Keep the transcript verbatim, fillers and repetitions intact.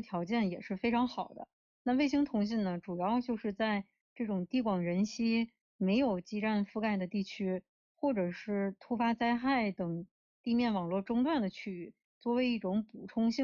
条件也是非常好的。那卫星通信呢，主要就是在这种地广人稀、没有基站覆盖的地区，或者是突发灾害等地面网络中断的区域，作为一种补充性。